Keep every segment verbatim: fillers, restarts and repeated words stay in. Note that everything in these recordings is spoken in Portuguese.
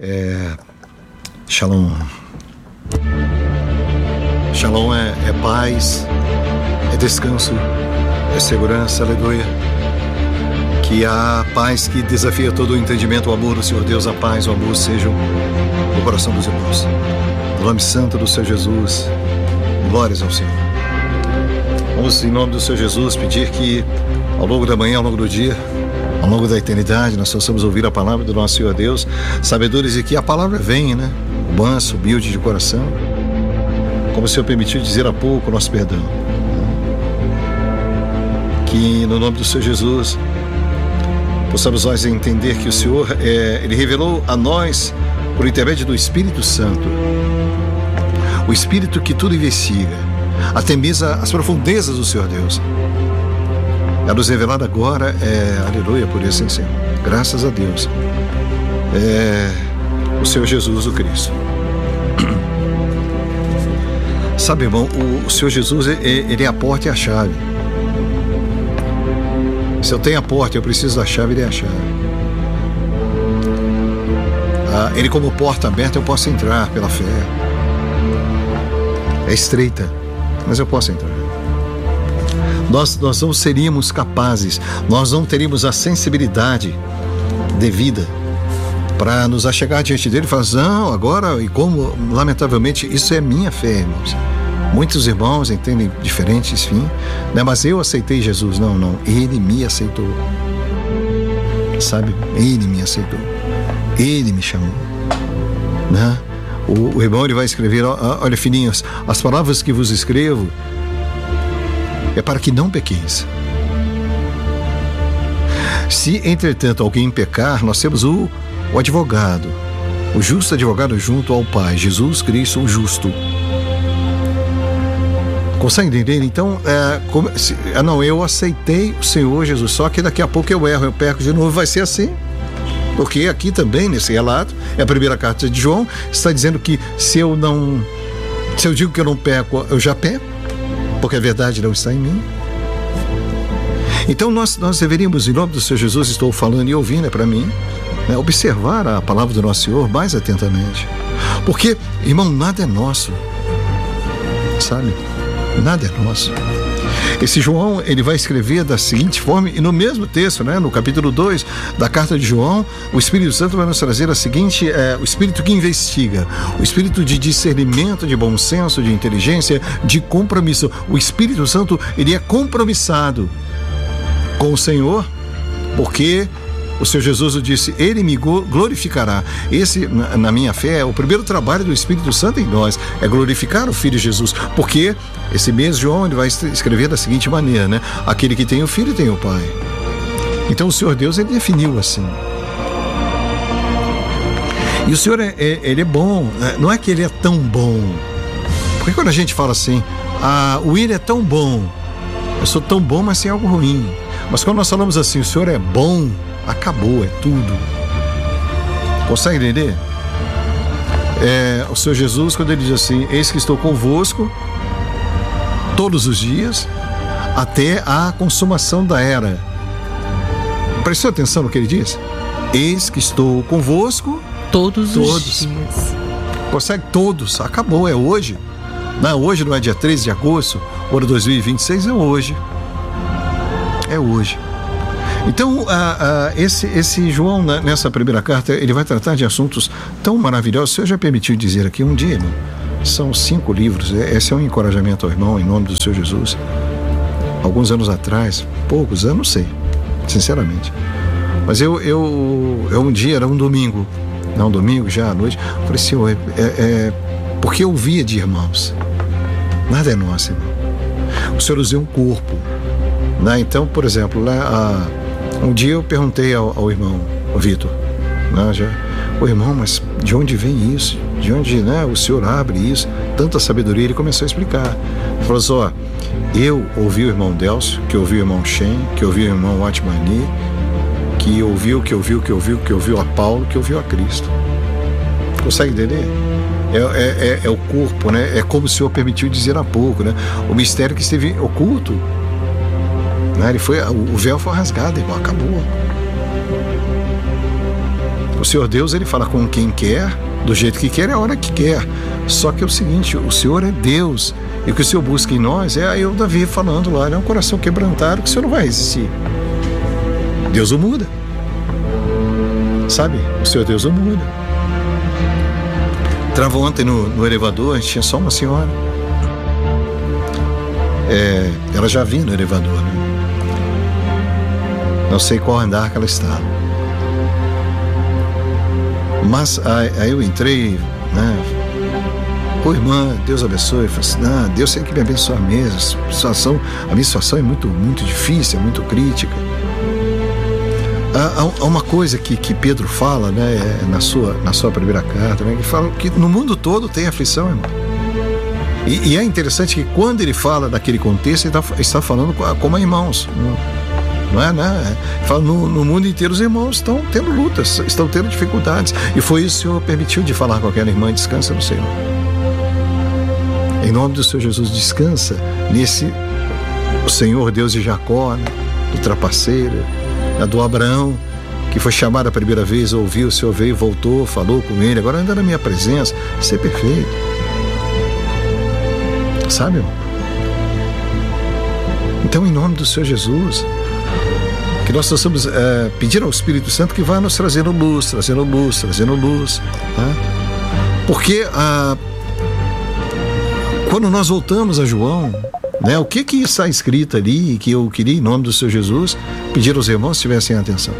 é Shalom. Shalom é, é paz, é descanso, é segurança, aleluia. Que a paz que desafia todo o entendimento, o amor do Senhor Deus, a paz, o amor sejam no coração dos irmãos. No nome santo do Senhor Jesus, glórias ao Senhor. Vamos, em nome do Senhor Jesus, pedir que ao longo da manhã, ao longo do dia, ao longo da eternidade, nós possamos ouvir a palavra do nosso Senhor Deus, sabedores, e que a palavra venha, né? Manso, humilde de coração, como o Senhor permitiu dizer há pouco, nosso perdão. Que no nome do Senhor Jesus possamos nós entender que o Senhor, é, Ele revelou a nós, por intermédio do Espírito Santo, o Espírito que tudo investiga, até mesmo as profundezas do Senhor Deus. É nos revelado agora, é, aleluia, por isso, hein, Senhor. Graças a Deus. É o Senhor Jesus, o Cristo. Sabe, irmão, o, o Senhor Jesus, ele é a porta e a chave. Se eu tenho a porta, eu preciso da chave, ele é a chave. Ah, ele como porta aberta, eu posso entrar pela fé. É estreita, mas eu posso entrar. Nós, nós não seríamos capazes, nós não teríamos a sensibilidade devida para nos achegar diante dele e falar, não, agora, e como, lamentavelmente, isso é minha fé, irmãos. Muitos irmãos entendem diferentes, enfim, né? Mas eu aceitei Jesus. Não, não, ele me aceitou. Sabe? Ele me aceitou. Ele me chamou, né? O, o irmão, ele vai escrever, olha, filhinhos, as palavras que vos escrevo é para que não pequeis. Se, entretanto, alguém pecar, nós temos o, o advogado, o justo advogado junto ao Pai, Jesus Cristo, o justo. Consegue entender? Então, é, como, se, ah, não, eu aceitei o Senhor Jesus, só que daqui a pouco eu erro, eu peco de novo, vai ser assim. Porque aqui também, nesse relato, é a primeira carta de João, está dizendo que se eu não, se eu digo que eu não peco, eu já peco, porque a verdade não está em mim. Então nós, nós deveríamos, em nome do Senhor Jesus, estou falando e ouvindo, é para mim, né, observar a palavra do nosso Senhor mais atentamente. Porque, irmão, nada é nosso, sabe? Nada é nosso. Esse João, ele vai escrever da seguinte forma, e no mesmo texto, né, no capítulo dois da carta de João, o Espírito Santo vai nos trazer a seguinte, é, o Espírito que investiga, o Espírito de discernimento, de bom senso, de inteligência, de compromisso. O Espírito Santo, ele é compromissado com o Senhor, porque o Senhor Jesus disse, ele me glorificará. Esse, na, na minha fé, é o primeiro trabalho do Espírito Santo em nós, é glorificar o Filho Jesus, porque esse mês João, ele vai escrever da seguinte maneira, né? Aquele que tem o Filho tem o Pai. Então o Senhor Deus, ele definiu assim. E o Senhor, é, é, ele é bom, não é que ele é tão bom, porque quando a gente fala assim, ah, o William é tão bom, eu sou tão bom, mas tem algo ruim. Mas quando nós falamos assim, o Senhor é bom, acabou, é tudo. Consegue entender? É, o Senhor Jesus, quando ele diz assim, eis que estou convosco todos os dias até a consumação da era. Prestou atenção no que ele diz? Eis que estou convosco todos, todos. os dias. Consegue? Todos, acabou, é hoje. Não, hoje não é dia treze de agosto, ou de dois mil e vinte e seis, é hoje. É hoje. Então, a, a, esse, esse João, né, nessa primeira carta, ele vai tratar de assuntos tão maravilhosos. O Senhor já permitiu dizer aqui um dia, irmão, são cinco livros. Esse é um encorajamento ao irmão, em nome do Senhor Jesus. Alguns anos atrás, poucos anos, não sei, sinceramente. Mas eu, eu, eu um dia, era um domingo, não, um domingo já à noite, eu falei, Senhor, é, é, porque eu via de irmãos, nada é nosso, irmão. O Senhor usou um corpo, né? Então, por exemplo, lá, a, um dia eu perguntei ao, ao irmão, ao Vitor, né, já, o irmão, mas de onde vem isso? De onde, né, o Senhor abre isso? Tanta sabedoria. Ele começou a explicar. Ele falou assim, ó, eu ouvi o irmão Delcio, que ouviu o irmão Shen, que ouviu o irmão Atmani, que ouviu, que ouviu, que ouviu, que ouviu a Paulo, que ouviu a Cristo. Consegue entender? É, é, é, é o corpo, né? É como o Senhor permitiu dizer há pouco, né? O mistério que esteve oculto, né? Ele foi, o véu foi rasgado, irmão, acabou. O Senhor Deus, ele fala com quem quer, do jeito que quer, é a hora que quer. Só que é o seguinte, o Senhor é Deus, e o que o Senhor busca em nós é eu, Davi, falando lá, é um coração quebrantado que o Senhor não vai resistir. Deus o muda. Sabe? O Senhor Deus o muda. Travou ontem no, no elevador, a gente tinha só uma senhora. É, ela já vinha no elevador, né? Não sei qual andar que ela estava. Mas aí, aí eu entrei, né? Pô, irmã, Deus abençoe. Eu falei assim, não, Deus tem que me abençoar mesmo. A, situação, a minha situação é muito, muito difícil, é muito crítica. Há, há uma coisa que, que Pedro fala, né, na sua, na sua primeira carta, né, que fala que no mundo todo tem aflição, irmão. E, e é interessante que quando ele fala daquele contexto, ele está, está falando como irmãos. Não é, né? Fala, no, no mundo inteiro os irmãos estão tendo lutas, estão tendo dificuldades. E foi isso que o Senhor permitiu de falar com aquela irmã, descansa no Senhor. Em nome do Senhor Jesus, descansa nesse o Senhor Deus de Jacó, né, do trapaceiro, né, do Abraão, que foi chamado a primeira vez, ouviu, o Senhor veio, voltou, falou com ele, agora anda na minha presença, isso é perfeito. Sabe, irmão? Então, em nome do Senhor Jesus, que nós possamos é, pedir ao Espírito Santo que vá nos trazendo luz, trazendo luz, trazendo luz, tá? Porque a, quando nós voltamos a João, né, o que que está escrito ali, que eu queria, em nome do Senhor Jesus, pedir aos irmãos se tivessem atenção.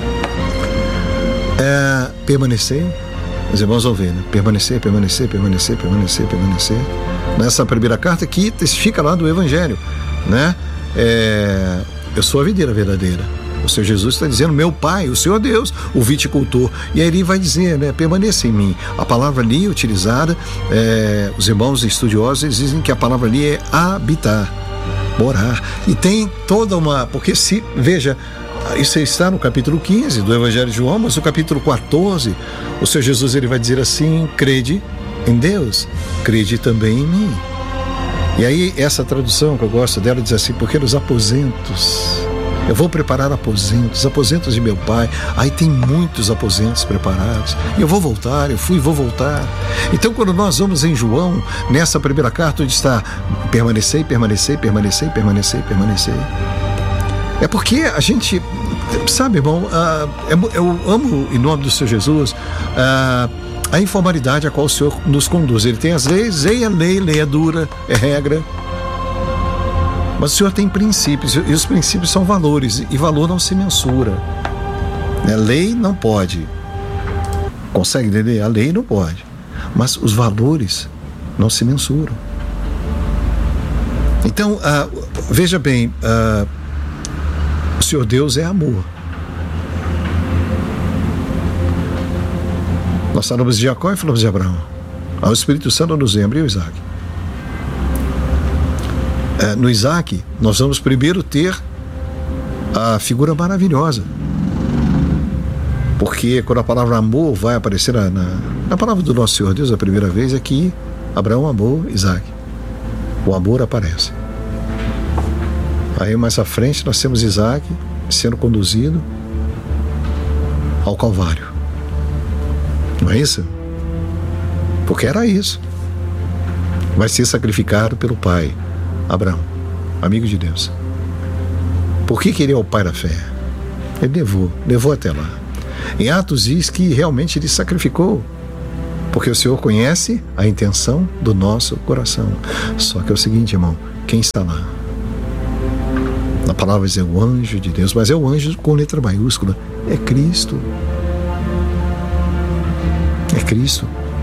É, permanecer, os irmãos vão ver, né? Permanecer, permanecer, permanecer, permanecer, permanecer. Nessa primeira carta que testifica lá do Evangelho, né? É, eu sou a videira verdadeira. O Senhor Jesus está dizendo, meu Pai, o Senhor Deus, o viticultor. E aí ele vai dizer, né? Permaneça em mim. A palavra ali utilizada, é, os irmãos estudiosos, eles dizem que a palavra ali é habitar, morar. E tem toda uma... Porque se, veja, isso está no capítulo quinze do Evangelho de João, mas no capítulo quatorze, o Senhor Jesus ele vai dizer assim, crede em Deus, crede também em mim. E aí essa tradução que eu gosto dela diz assim, porque nos aposentos, eu vou preparar aposentos, aposentos de meu Pai, aí tem muitos aposentos preparados, e eu vou voltar, eu fui e vou voltar. Então quando nós vamos em João, nessa primeira carta onde está permanecer, permanecer, permanecer, permanecer, permanecer, é porque a gente, sabe, irmão, uh, eu amo em nome do Senhor Jesus uh, a informalidade a qual o Senhor nos conduz. Ele tem as leis, lei é lei, lei é dura, é regra. Mas o Senhor tem princípios, e os princípios são valores, e valor não se mensura. A lei não pode. Consegue entender? A lei não pode. Mas os valores não se mensuram. Então, uh, veja bem, uh, o Senhor Deus é amor. Nós falamos de Jacó e falamos de Abraão. O Espírito Santo nos lembra, e o Isaac. É, no Isaac, nós vamos primeiro ter a figura maravilhosa. Porque quando a palavra amor vai aparecer na, na, na palavra do nosso Senhor Deus a primeira vez, é que Abraão amou Isaac. O amor aparece. Aí mais à frente nós temos Isaac sendo conduzido ao Calvário. Não é isso? Porque era isso. Vai ser sacrificado pelo pai, Abraão, amigo de Deus. Por que que ele é o pai da fé? Ele levou, levou até lá. Em Atos diz que realmente ele sacrificou, porque o Senhor conhece a intenção do nosso coração. Só que é o seguinte, irmão, quem está lá? Na palavra diz é o anjo de Deus, mas é o anjo com letra maiúscula, é Cristo. É Cristo.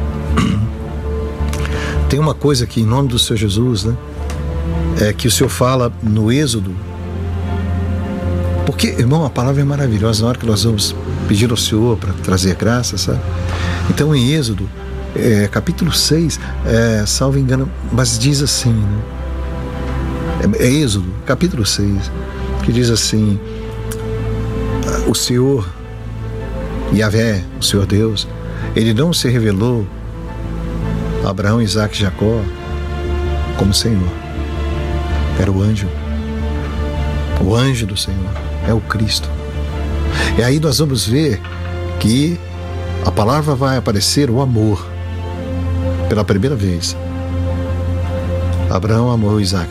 Tem uma coisa que em nome do Senhor Jesus, né, é que o Senhor fala no Êxodo, porque, irmão, a palavra é maravilhosa na hora que nós vamos pedir ao Senhor para trazer graça, sabe? Então em Êxodo, é, capítulo seis, é, salvo engano, mas diz assim, né? É, é Êxodo, capítulo seis, que diz assim, o Senhor, Yahvé, o Senhor Deus, ele não se revelou a Abraão, Isaac e Jacó como Senhor. Era o anjo. O anjo do Senhor. É o Cristo. E aí nós vamos ver que a palavra vai aparecer o amor pela primeira vez. Abraão amou Isaac.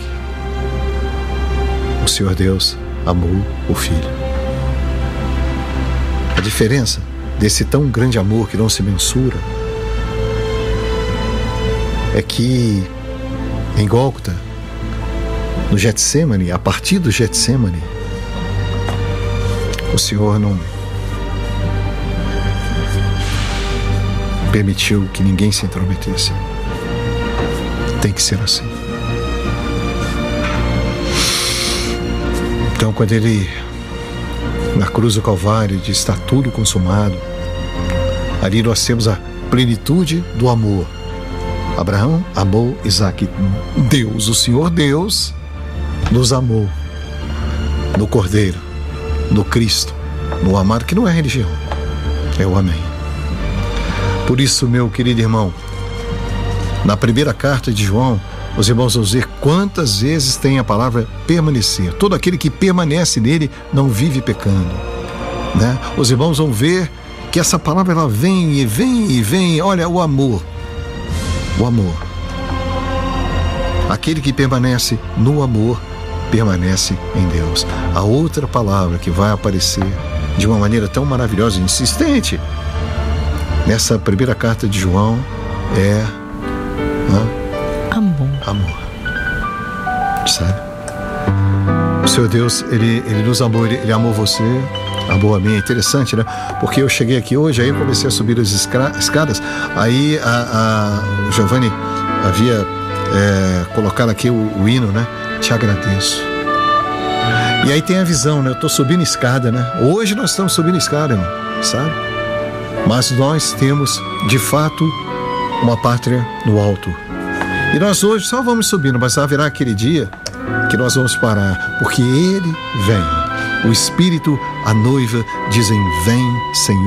O Senhor Deus amou o filho. A diferença desse tão grande amor que não se mensura é que em Gólgota, no Getsêmani, a partir do Getsêmani, o Senhor não permitiu que ninguém se intrometesse. Tem que ser assim. Então, quando ele, na cruz do Calvário, diz: está tudo consumado, ali nós temos a plenitude do amor. Abraão amou Isaac. Deus, o Senhor Deus, nos amou no Cordeiro, no Cristo, no amado, que não é religião, é o amém. Por isso, meu querido irmão, na primeira carta de João, os irmãos vão ver quantas vezes tem a palavra permanecer. Todo aquele que permanece nele não vive pecando, né? Os irmãos vão ver que essa palavra ela vem e vem e vem. Olha, o amor, o amor. Aquele que permanece no amor permanece em Deus. A outra palavra que vai aparecer de uma maneira tão maravilhosa e insistente nessa primeira carta de João é hã? Amor. Amor. Sabe? O Senhor Deus, Ele, ele nos amou, ele, ele amou você, amou a mim. É interessante, né? Porque eu cheguei aqui hoje, aí eu comecei a subir as escadas, aí a, a, o Giovanni havia é, colocado aqui o, o hino, né? Te agradeço. E aí tem a visão, né? Eu tô subindo escada, né? Hoje nós estamos subindo escada, irmão, sabe? Mas nós temos, de fato, uma pátria no alto. E nós hoje só vamos subindo, mas haverá aquele dia que nós vamos parar, porque Ele vem. O Espírito, a noiva, dizem: vem, Senhor.